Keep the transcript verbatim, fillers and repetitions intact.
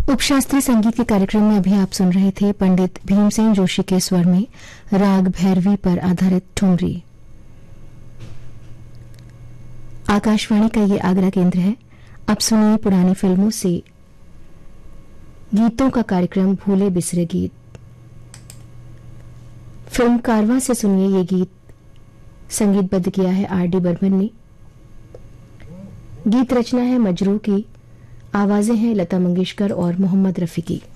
उपशास्त्रीय संगीत के कार्यक्रम में अभी आप सुन रहे थे पंडित भीमसेन जोशी के स्वर में राग भैरवी पर आधारित ठुमरी। आकाशवाणी का ये आगरा केंद्र है। अब सुनिए पुरानी फिल्मों से गीतों का कार्यक्रम भूले बिसरे गीत। फिल्म कारवां से सुनिए ये गीत संगीतबद्ध किया है आर डी बर्मन ने। गीत रचना है मजरू की, आवाजें हैं लता मंगेशकर और मोहम्मद रफी की।